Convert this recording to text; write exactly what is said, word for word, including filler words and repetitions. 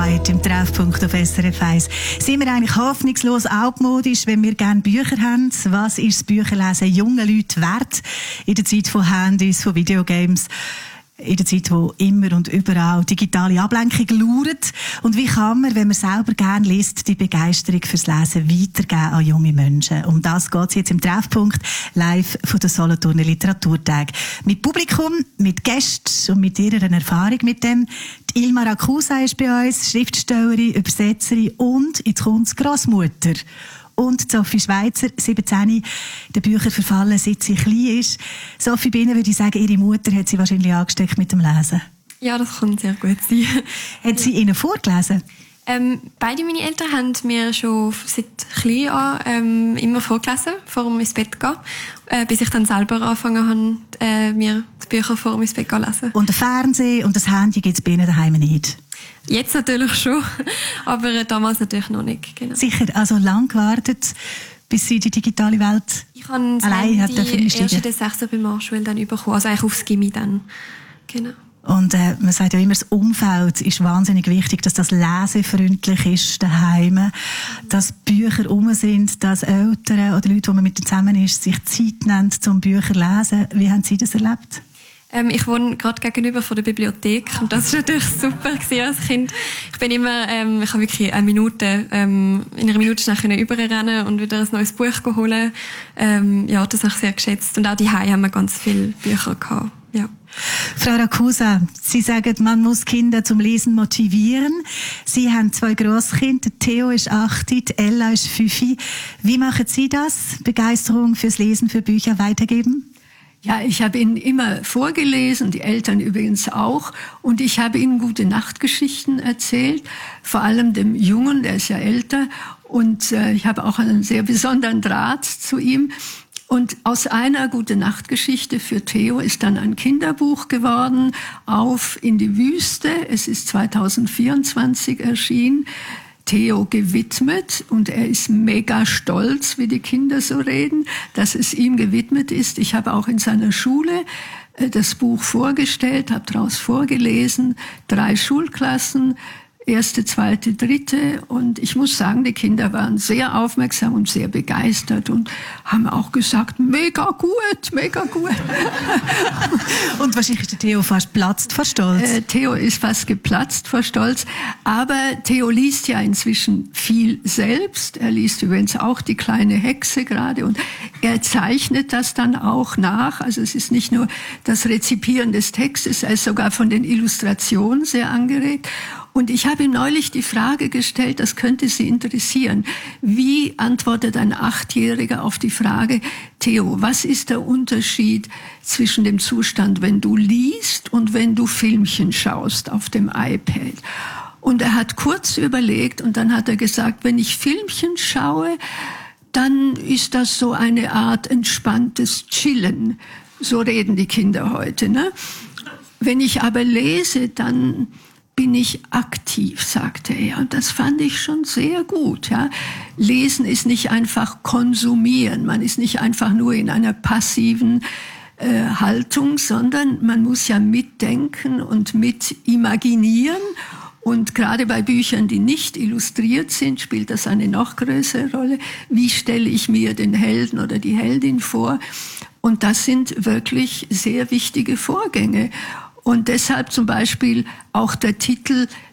Zeit im Treffpunkt auf S R F eins. Sind wir eigentlich hoffnungslos altmodisch, wenn wir gerne Bücher haben? Was ist das Bücherlesen jungen Leuten wert in der Zeit von Handys, von Videogames? In der Zeit, wo immer und überall digitale Ablenkung lauert. Und wie kann man, wenn man selber gerne liest, die Begeisterung fürs Lesen weitergeben an junge Menschen? Um das geht es jetzt im Treffpunkt live von der Solothurner Literaturtag. Mit Publikum, mit Gästen und mit ihrer Erfahrung mit dem. Die Ilma Rakusa ist bei uns, Schriftstellerin, Übersetzerin und jetzt kommt's Grossmutter. Und Sophie Schweizer, siebzehn, den Büchern verfallen, seit sie klein ist. Sophie, bei Ihnen würde ich sagen, Ihre Mutter hat Sie wahrscheinlich angesteckt mit dem Lesen. Ja, das kann sehr gut sein. Hat sie Ihnen vorgelesen? Ähm, beide meine Eltern haben mir schon seit klein an ähm, immer vorgelesen, vor dem ins Bett gehen, äh, bis ich dann selber angefangen habe, äh, mir die Bücher vor dem ins Bett zu lesen. Und der Fernseher und das Handy gibt es bei Ihnen daheim nicht? Jetzt natürlich schon, aber damals natürlich noch nicht. Genau. Sicher, also lang gewartet, bis Sie in die digitale Welt ich habe allein hat dürfen einsteigen. erst in der sechsten Primarschule dann bekommen, also eigentlich aufs Gymi dann. Genau. Und äh, man sagt ja immer, das Umfeld ist wahnsinnig wichtig, dass das lesefreundlich ist daheim, dass Bücher rum sind, dass Eltern oder Leute, die man mit denen zusammen ist, sich Zeit nehmen, um Bücher zu lesen. Wie haben Sie das erlebt? Ähm, ich wohne gerade gegenüber von der Bibliothek und das war natürlich super gewesen als Kind. Ich bin immer, ähm, ich habe wirklich eine Minute, ähm, in einer Minute schnell überrennen und wieder ein neues Buch holen. Ähm, ja, das habe ich sehr geschätzt. Und auch die Hause haben wir ganz viele Bücher gehabt. Ja. Frau Rakusa, Sie sagen, man muss Kinder zum Lesen motivieren. Sie haben zwei Grosskinder, Theo ist acht, Ella ist fünf. Wie machen Sie das? Begeisterung fürs Lesen, für Bücher weitergeben? Ja, ich habe ihnen immer vorgelesen, die Eltern übrigens auch. Und ich habe ihnen gute Nachtgeschichten erzählt, vor allem dem Jungen, der ist ja älter. Und äh, ich habe auch einen sehr besonderen Draht zu ihm. Und aus einer Gute-Nacht-Geschichte für Theo ist dann ein Kinderbuch geworden, Auf in die Wüste. Es ist zweitausendvierundzwanzig erschienen. Theo gewidmet und er ist mega stolz, wie die Kinder so reden, dass es ihm gewidmet ist. Ich habe auch in seiner Schule das Buch vorgestellt, habe daraus vorgelesen, drei Schulklassen, erste, zweite, dritte. Und ich muss sagen, die Kinder waren sehr aufmerksam und sehr begeistert und haben auch gesagt, mega gut, mega gut. Und wahrscheinlich ist der Theo fast platzt vor Stolz. Äh, Theo ist fast geplatzt vor Stolz. Aber Theo liest ja inzwischen viel selbst. Er liest übrigens auch Die kleine Hexe gerade und er zeichnet das dann auch nach. Also es ist nicht nur das Rezipieren des Textes, er ist sogar von den Illustrationen sehr angeregt. Und ich habe ihm neulich die Frage gestellt, das könnte Sie interessieren. Wie antwortet ein Achtjähriger auf die Frage, Theo, was ist der Unterschied zwischen dem Zustand, wenn du liest und wenn du Filmchen schaust auf dem iPad? Und er hat kurz überlegt und dann hat er gesagt, wenn ich Filmchen schaue, dann ist das so eine Art entspanntes Chillen. So reden die Kinder heute, ne? Wenn ich aber lese, dann bin ich aktiv, sagte er. Und das fand ich schon sehr gut. Ja. Lesen ist nicht einfach konsumieren. Man ist nicht einfach nur in einer passiven äh, Haltung, sondern man muss ja mitdenken und mit imaginieren. Und gerade bei Büchern, die nicht illustriert sind, spielt das eine noch größere Rolle. Wie stelle ich mir den Helden oder die Heldin vor? Und das sind wirklich sehr wichtige Vorgänge. Und deshalb zum Beispiel auch der Titel